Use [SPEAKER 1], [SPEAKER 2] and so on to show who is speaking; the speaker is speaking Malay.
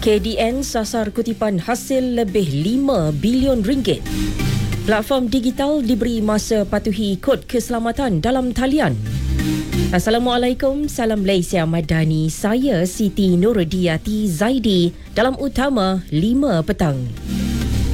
[SPEAKER 1] KDN sasar kutipan hasil lebih 5 bilion ringgit. Platform digital diberi masa patuhi kod keselamatan dalam talian. Assalamualaikum, salam Malaysia Madani. Saya Siti Nurudiyati Zaidi dalam Utama 5 petang.